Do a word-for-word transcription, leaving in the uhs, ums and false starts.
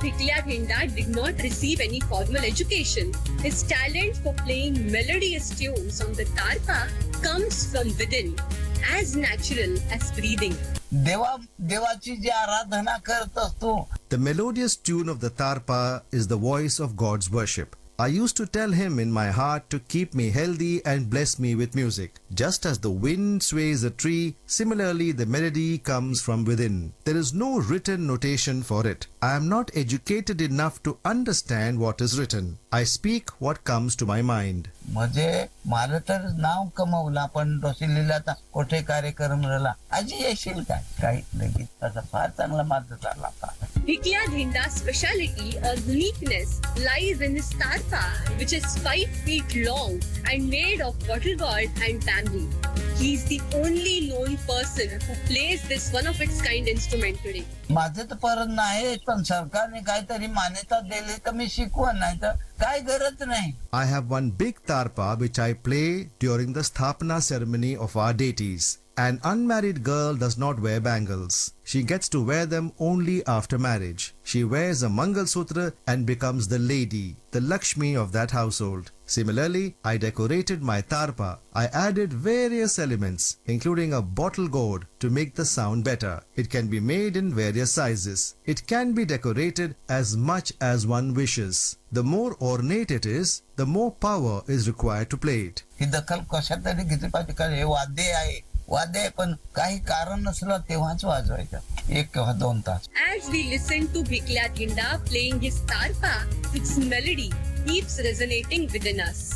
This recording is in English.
Bhiklia Dhinda did not receive any formal education. His talent for playing melodious tunes on the tarpa comes from within, as natural as breathing. देवा देवाची जी आराधना करत असतो. The melodious tune of the tarpa is the voice of God's worship. I used to tell him in my heart to keep me healthy and bless me with music. Just as the wind sways a tree, similarly the melody comes from within. There is no written notation for it. I am not educated enough to understand what is written. I speak what comes to my mind. म्हणजे मला तर नाव कमवला, पण रोसिलीलाचा कुठे कार्यक्रम झाला, आजी येशील काय काही लगेच त्याचा फार चांगला मार्ग चालला होता. Bhiklia Dhinda's speciality or uniqueness lies in his tarpa, which is five feet long and made of bottle gourd and bamboo. He is the only known person who plays this one of its kind instrument today. माझं तर परत नाही, पण सरकारने काहीतरी मान्यता दिली तर मी शिकवण, नाही तर काय गरज नाही. I have one big tarpa which I play during the Sthapana ceremony of our deities. An unmarried girl does not wear bangles. She gets to wear them only after marriage. She wears a Mangal Sutra and becomes the lady, the Lakshmi of that household. Similarly, I decorated my tarpa. I added various elements, including a bottle gourd, to make the sound better. It can be made in various sizes. It can be decorated as much as one wishes. The more ornate it is, the more power is required to play it. ही दखल कशात तरी घेतली पाहिजे, कारण हे वाद्य आहे, वाद्य आहे, पण काही कारण नसलं तेव्हाच वाजवायचं एक किंवा दोन तास. As we listen to Bhiklia Dhinda playing his tarpa, its melody keeps resonating within us.